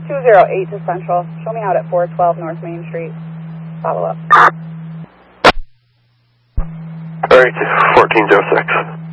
208 to Central. Show me out at 412 North Main Street. Follow up. Alright, 1406.